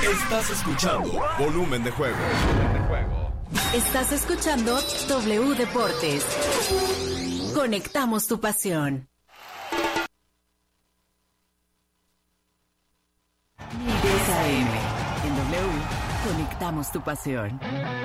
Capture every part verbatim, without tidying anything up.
Estás escuchando Volumen de Juego. Estás escuchando W Deportes. Conectamos tu pasión. mil diez A M. En W, conectamos tu pasión.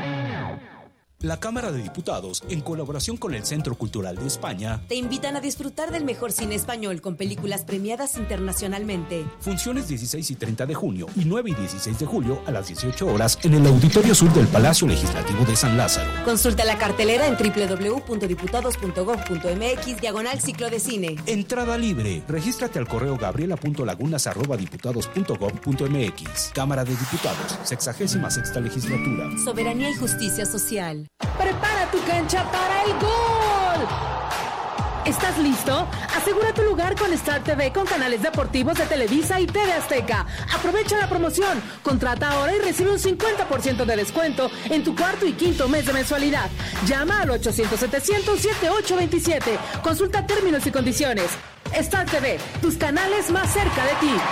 La Cámara de Diputados, en colaboración con el Centro Cultural de España, te invitan a disfrutar del mejor cine español con películas premiadas internacionalmente. Funciones dieciséis y treinta de junio y nueve y dieciséis de julio a las dieciocho horas en el Auditorio Sur del Palacio Legislativo de San Lázaro. Consulta la cartelera en doble u doble u doble u punto diputados punto gob punto eme equis diagonal ciclo de cine. Entrada libre. Regístrate al correo gabriela punto lagunas arroba diputados punto gob punto eme equis. Cámara de Diputados, sexagésima sexta legislatura. Soberanía y justicia social. ¡Prepara tu cancha para el gol! ¿Estás listo? Asegura tu lugar con Star T V con canales deportivos de Televisa y T V Azteca. Aprovecha la promoción. Contrata ahora y recibe un cincuenta por ciento de descuento en tu cuarto y quinto mes de mensualidad. Llama al ochocientos setecientos setenta y ocho veintisiete. Consulta términos y condiciones. Star T V, tus canales más cerca de ti.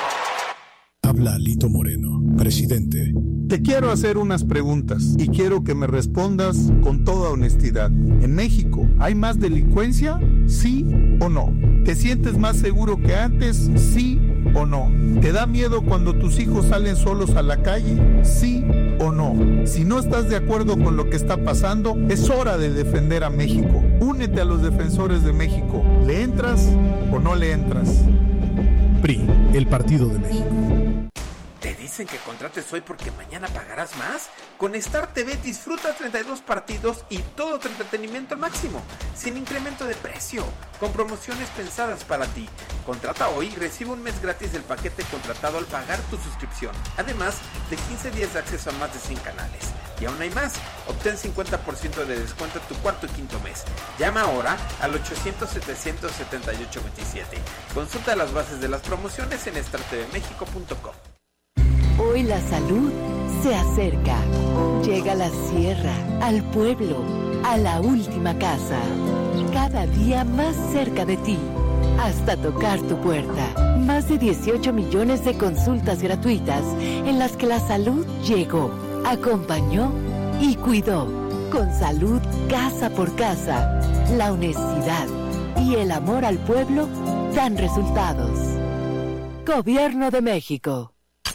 Habla Lito Moreno, presidente. Te quiero hacer unas preguntas y quiero que me respondas con toda honestidad. ¿En México hay más delincuencia? ¿Sí o no? ¿Te sientes más seguro que antes? ¿Sí o no? ¿Te da miedo cuando tus hijos salen solos a la calle? ¿Sí o no? Si no estás de acuerdo con lo que está pasando, es hora de defender a México. Únete a los defensores de México. ¿Le entras o no le entras? P R I, el Partido de México. ¿Te dicen que contrates hoy porque mañana pagarás más? Con Star T V disfruta treinta y dos partidos y todo tu entretenimiento al máximo, sin incremento de precio, con promociones pensadas para ti. Contrata hoy y recibe un mes gratis del paquete contratado al pagar tu suscripción. Además de quince días de acceso a más de cien canales. Y aún hay más. Obtén cincuenta por ciento de descuento en tu cuarto y quinto mes. Llama ahora al ochocientos setecientos setenta y ocho veintisiete. Consulta las bases de las promociones en star t v mexico punto com. Hoy la salud se acerca. Llega a la sierra, al pueblo, a la última casa. Cada día más cerca de ti, hasta tocar tu puerta. Más de dieciocho millones de consultas gratuitas en las que la salud llegó, acompañó y cuidó. Con salud casa por casa, la honestidad y el amor al pueblo dan resultados. Gobierno de México.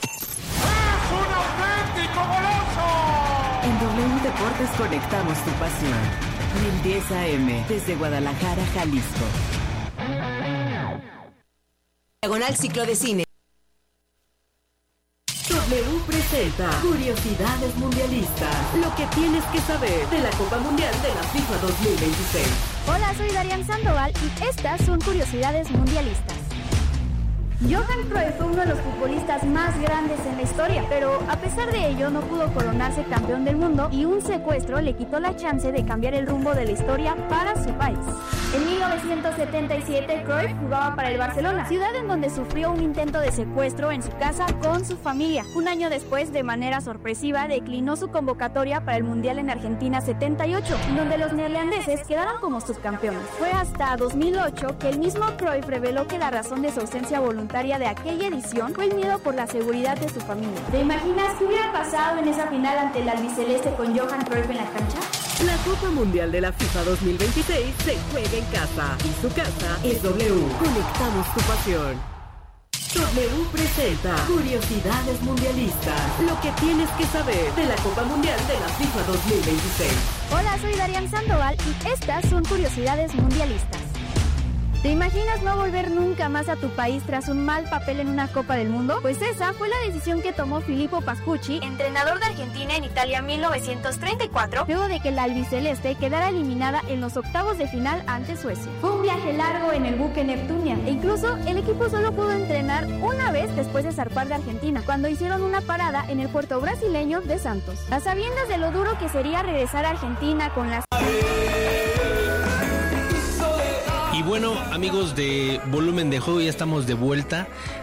En W Deportes conectamos tu pasión. mil diez A M desde Guadalajara, Jalisco. Diagonal ciclo de cine. W presenta Curiosidades Mundialistas. Lo que tienes que saber de la Copa Mundial de la FIFA dos mil veintiséis. Hola, soy Darian Sandoval y estas son Curiosidades Mundialistas. Johan Cruyff fue uno de los futbolistas más grandes en la historia, pero a pesar de ello no pudo coronarse campeón del mundo y un secuestro le quitó la chance de cambiar el rumbo de la historia para su país. En mil novecientos setenta y siete, Cruyff jugaba para el Barcelona, ciudad en donde sufrió un intento de secuestro en su casa con su familia. Un año después, de manera sorpresiva, declinó su convocatoria para el Mundial en Argentina setenta y ocho, en donde los neerlandeses quedaron como subcampeones. Fue hasta dos mil ocho que el mismo Cruyff reveló que la razón de su ausencia voluntaria de aquella edición fue el miedo por la seguridad de su familia. ¿Te imaginas qué hubiera pasado en esa final ante el albiceleste con Johan Cruyff en la cancha? La Copa Mundial de la FIFA dos mil veintiséis se juega en casa y su casa es W. Conectamos tu pasión. W presenta Curiosidades Mundialistas. Lo que tienes que saber de la Copa Mundial de la FIFA dos mil veintiséis. Hola, soy Darian Sandoval y estas son Curiosidades Mundialistas. ¿Te imaginas no volver nunca más a tu país tras un mal papel en una Copa del Mundo? Pues esa fue la decisión que tomó Filippo Pascucci, entrenador de Argentina en Italia mil novecientos treinta y cuatro, luego de que la albiceleste quedara eliminada en los octavos de final ante Suecia. Fue un viaje largo en el buque Neptunia e incluso el equipo solo pudo entrenar una vez después de zarpar de Argentina, cuando hicieron una parada en el puerto brasileño de Santos. A sabiendas de lo duro que sería regresar a Argentina con las... Y bueno, amigos de Volumen de Juego, ya estamos de vuelta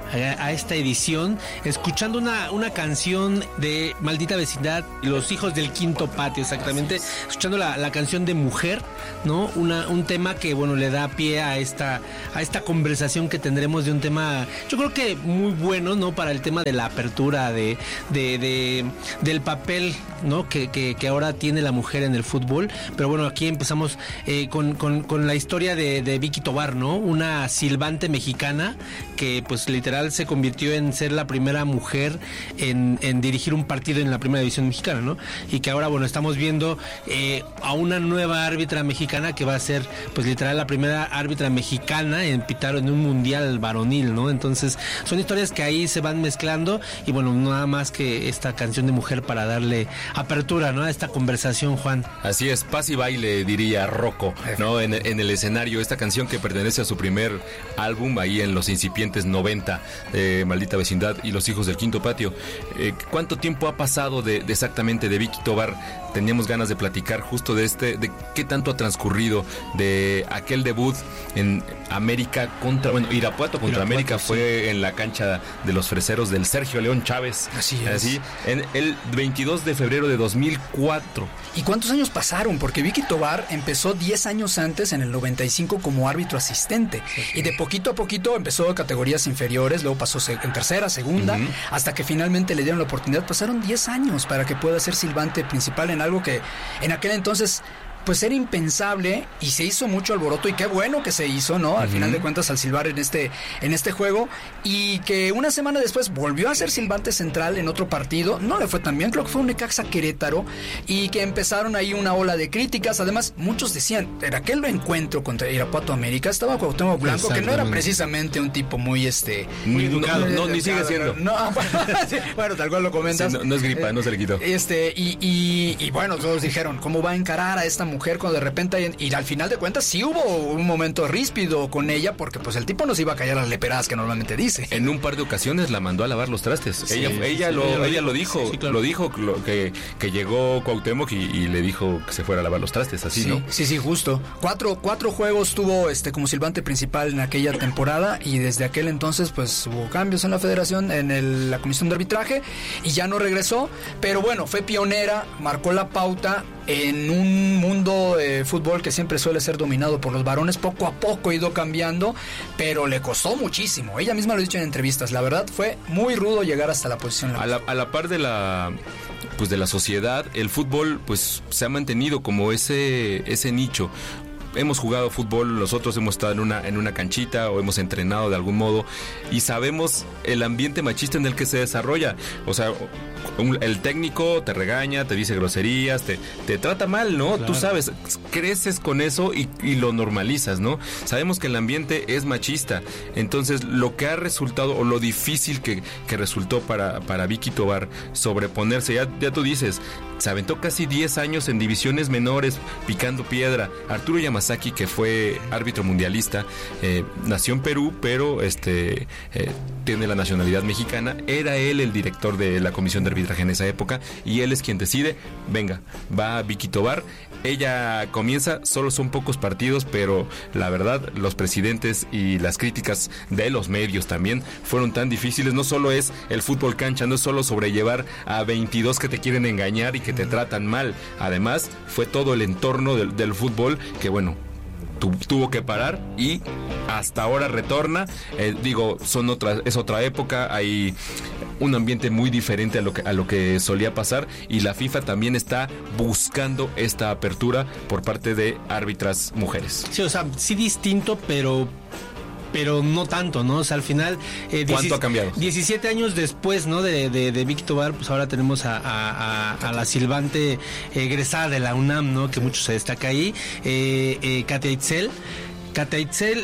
a, a esta edición escuchando una, una canción de Maldita Vecindad, Los Hijos del Quinto Patio, exactamente, escuchando la, la canción de Mujer, ¿no? Una, un tema que, bueno, le da pie a esta, a esta conversación que tendremos de un tema, yo creo que muy bueno, ¿no? Para el tema de la apertura, de, de, de del papel, ¿no? Que, que, que ahora tiene la mujer en el fútbol. Pero bueno, aquí empezamos eh, con, con, con la historia de, de Vicky Tobar, ¿no? Una silbante mexicana que pues literal se convirtió en ser la primera mujer en, en dirigir un partido en la primera división mexicana, ¿no? Y que ahora, bueno, estamos viendo eh, a una nueva árbitra mexicana que va a ser pues literal la primera árbitra mexicana en pitar en un mundial varonil, ¿no? Entonces son historias que ahí se van mezclando y bueno, nada más que esta canción de Mujer para darle apertura, ¿no? A esta conversación, Juan. Así es, paz y baile, diría Rocco, ¿no? En, en el escenario, esta canción que pertenece a su primer álbum, ahí en los incipientes noventa, eh, Maldita Vecindad y Los Hijos del Quinto Patio. Eh, ¿Cuánto tiempo ha pasado de, de exactamente de Vicky Tobar? Teníamos ganas de platicar justo de este, de qué tanto ha transcurrido de aquel debut en América contra, bueno, Irapuato contra Irapuato, América, sí. Fue en la cancha de los Freseros del Sergio León Chávez. Así es. Así, en el veintidós de febrero de dos mil cuatro. ¿Y cuántos años pasaron? Porque Vicky Tobar empezó diez años antes, en el noventa y cinco, como árbitro asistente. Sí. Y de poquito a poquito empezó en categorías inferiores, luego pasó en tercera, segunda, uh-huh. hasta que finalmente le dieron la oportunidad. Pasaron diez años para que pueda ser silbante principal en algo que en aquel entonces pues era impensable y se hizo mucho alboroto y qué bueno que se hizo, ¿no? Al uh-huh. final de cuentas al silbar en este en este juego y que una semana después volvió a ser silbante central en otro partido, no le fue tan bien, creo que fue un Necaxa Querétaro y que empezaron ahí una ola de críticas, además muchos decían, en aquel encuentro contra Irapuato América estaba Cuauhtémoc Blanco, que no era precisamente un tipo muy este muy educado, no, no, ni sigue siendo. No, bueno, bueno, tal cual lo comentas. Sí, no, no es gripa, eh, no se le quitó. Este, y, y, y bueno, todos dijeron, ¿cómo va a encarar a esta mujer? mujer cuando de repente, y al final de cuentas sí hubo un momento ríspido con ella porque pues el tipo nos iba a callar las leperadas que normalmente dice. En un par de ocasiones la mandó a lavar los trastes. Sí, ella ella, sí, lo, ella, ella lo dijo, sí, sí, claro. lo dijo lo, que, que llegó Cuauhtémoc y, y le dijo que se fuera a lavar los trastes, así, sí, ¿no? Sí, sí, justo. Cuatro, cuatro juegos tuvo este como silbante principal en aquella temporada y desde aquel entonces pues hubo cambios en la federación, en el, la comisión de arbitraje y ya no regresó, pero bueno, fue pionera, marcó la pauta en un mundo de fútbol que siempre suele ser dominado por los varones. Poco a poco ha ido cambiando, pero le costó muchísimo. Ella misma lo ha dicho en entrevistas. La verdad fue muy rudo llegar hasta la posición. A la, a la par de la pues de la sociedad, el fútbol pues se ha mantenido como ese ese nicho. Hemos jugado fútbol, nosotros hemos estado en una, en una canchita o hemos entrenado de algún modo y sabemos el ambiente machista en el que se desarrolla. O sea, un, el técnico te regaña, te dice groserías, te, te trata mal, ¿no? Claro. Tú sabes, creces con eso y, y lo normalizas, ¿no? Sabemos que el ambiente es machista. Entonces, lo que ha resultado o lo difícil que, que resultó para, para Vicky Tobar sobreponerse, ya, ya tú dices, se aventó casi diez años en divisiones menores picando piedra. Arturo Yamasaki, que fue árbitro mundialista, eh, nació en Perú, pero este eh, tiene la nacionalidad mexicana. Era él el director de la comisión de arbitraje en esa época y él es quien decide, venga, va Vicky Tobar. Ella comienza, solo son pocos partidos, pero la verdad, los presidentes y las críticas de los medios también fueron tan difíciles. No solo es el fútbol cancha, no es solo sobrellevar a veintidós que te quieren engañar y que te tratan mal. Además, fue todo el entorno del, del fútbol que, bueno, tu, tuvo que parar y hasta ahora retorna. Eh, digo, son otras, es otra época, hay un ambiente muy diferente a lo que a lo que solía pasar y la FIFA también está buscando esta apertura por parte de árbitras mujeres. Sí, o sea, sí distinto, pero pero no tanto, ¿no? O sea, al final eh, ¿cuánto ha cambiado? diecisiete años después, ¿no? De, de, de Vicky Tobar, pues ahora tenemos a, a, a, a la silbante egresada de la UNAM, ¿no? Que mucho se destaca ahí, eh, eh, Katia Itzel Katia Itzel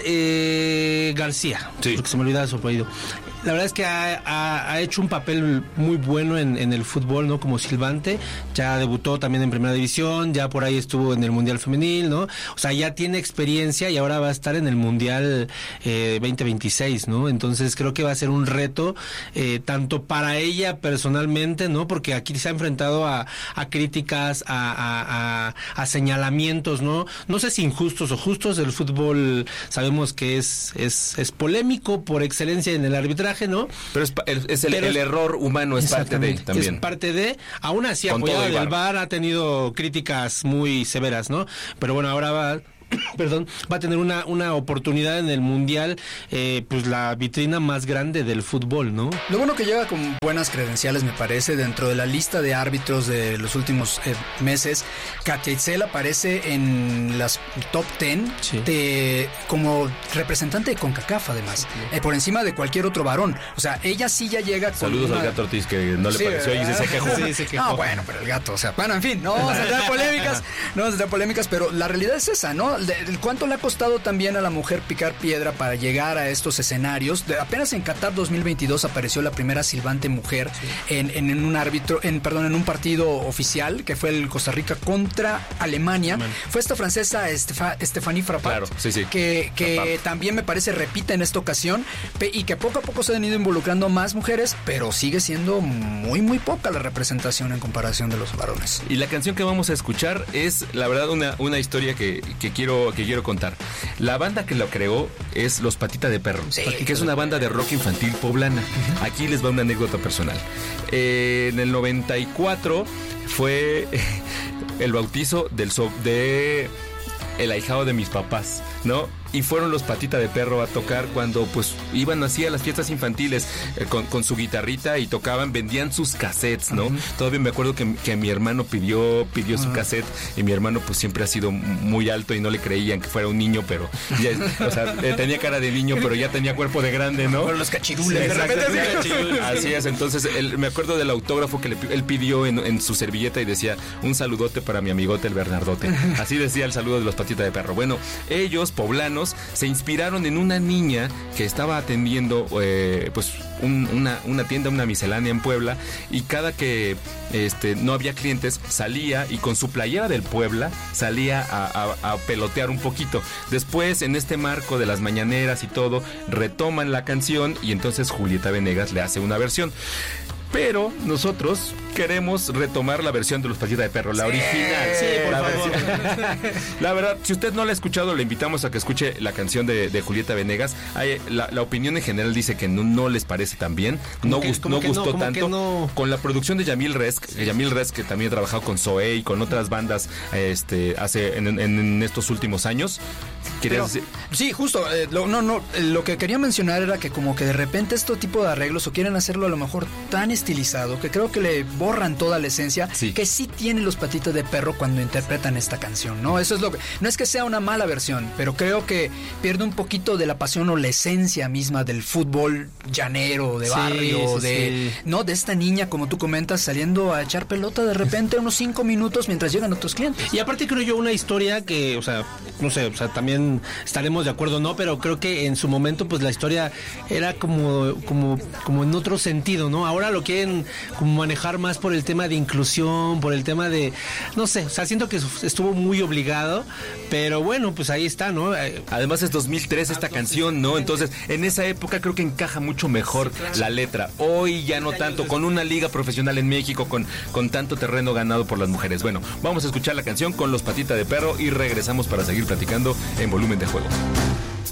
eh, García, sí. Porque se me olvidaba su apellido. La verdad es que ha, ha, ha hecho un papel muy bueno en, en el fútbol, ¿no? Como silbante. Ya debutó también en Primera División, ya por ahí estuvo en el Mundial Femenil, ¿no? O sea, ya tiene experiencia y ahora va a estar en el Mundial eh, veinte veintiséis, ¿no? Entonces creo que va a ser un reto eh, tanto para ella personalmente, ¿no? Porque aquí se ha enfrentado a, a críticas, a, a, a, a señalamientos, ¿no? No sé si injustos o justos. El fútbol sabemos que es, es, es polémico por excelencia en el arbitraje. arbitraje, ¿no? Pero es, es, es el, Pero el es, error humano es parte de también. Es parte de, aún así Con apoyado todo del V A R ha tenido críticas muy severas, ¿no? Pero bueno, ahora va perdón, va a tener una, una oportunidad en el Mundial, eh, pues la vitrina más grande del fútbol, ¿no? Lo bueno que llega con buenas credenciales, me parece, dentro de la lista de árbitros de los últimos eh, meses. Katia Itzel aparece en las top diez sí. de, como representante de CONCACAF, además, sí. eh, por encima de cualquier otro varón. O sea, ella sí ya llega con Saludos una... al Gato Ortiz, que no le sí, pareció y se quejó. Sí, se quejó. No, bueno, pero el Gato, o sea, bueno, en fin, no vamos a entrar polémicas, no vamos a entrar polémicas, pero la realidad es esa, ¿no? De, de, ¿Cuánto le ha costado también a la mujer picar piedra para llegar a estos escenarios? De, apenas en Qatar dos mil veintidós apareció la primera silbante mujer sí. en, en, en un árbitro, en perdón, en un partido oficial que fue el Costa Rica contra Alemania. Man. Fue esta francesa Estefa, Stephanie Frappart, claro, sí, sí. que, que también me parece repite en esta ocasión y que poco a poco se han ido involucrando más mujeres, pero sigue siendo muy muy poca la representación en comparación de los varones. Y la canción que vamos a escuchar es la verdad una, una historia que, que quiero que quiero contar. La banda que lo creó es Los Patita de Perro, sí, que es una banda de rock infantil poblana. Aquí les va una anécdota personal. Eh, en el noventa y cuatro fue el bautizo del so- de el ahijado de mis papás, ¿no? Y fueron Los Patita de Perro a tocar cuando pues iban así a las fiestas infantiles eh, con, con su guitarrita y tocaban, vendían sus cassettes, ¿no? Uh-huh. Todavía me acuerdo que, que mi hermano pidió pidió uh-huh. su cassette y mi hermano pues siempre ha sido muy alto y no le creían que fuera un niño, pero ya, o sea, eh, tenía cara de niño, pero ya tenía cuerpo de grande, ¿no? Pero los cachirules. Sí, de repente así es, entonces él, me acuerdo del autógrafo que le, él pidió en, en su servilleta y decía, un saludote para mi amigote el Bernardote. Así decía el saludo de Los Patita de Perro. Bueno, ellos, poblanos, se inspiraron en una niña que estaba atendiendo eh, pues un, una, una tienda, una miscelánea en Puebla, y cada que este, no había clientes salía y con su playera del Puebla salía a, a, a pelotear un poquito. Después, en este marco de las mañaneras y todo, retoman la canción y entonces Julieta Venegas le hace una versión. Pero nosotros queremos retomar la versión de Los Patita de Perro, la sí, original. Sí, por la favor. Versión. La verdad, si usted no la ha escuchado, le invitamos a que escuche la canción de, de Julieta Venegas. Hay, la, la opinión en general dice que no, no les parece tan bien, no, que, gust, no gustó no, tanto. No. Con la producción de Yamil Resk, Yamil Resk, que también ha trabajado con Zoé y con otras bandas este, hace en, en, en estos últimos años. Pero, sí, justo, eh, lo, no, no, lo que quería mencionar era que como que de repente este tipo de arreglos o quieren hacerlo a lo mejor tan estilizado que creo que le borran toda la esencia sí. que sí tienen Los Patitas de Perro cuando interpretan esta canción, ¿no? Eso es lo que, no es que sea una mala versión, pero creo que pierde un poquito de la pasión o la esencia misma del fútbol llanero, de barrio, sí, sí, de, sí. ¿no? De esta niña, como tú comentas, saliendo a echar pelota de repente unos cinco minutos mientras llegan otros clientes. Y aparte creo yo una historia que, o sea, no sé, o sea, también estaremos de acuerdo, ¿no? Pero creo que en su momento, pues la historia era como, como, como en otro sentido, ¿no? Ahora lo quieren como manejar más por el tema de inclusión, por el tema de, no sé, o sea, siento que estuvo muy obligado, pero bueno, pues ahí está, ¿no? Además es dos mil tres esta canción, ¿no? Entonces, en esa época creo que encaja mucho mejor sí, claro. la letra. Hoy ya no tanto, con una liga profesional en México, con, con tanto terreno ganado por las mujeres. Bueno, vamos a escuchar la canción con Los Patita de Perro y regresamos para seguir platicando en Volumen de Juego.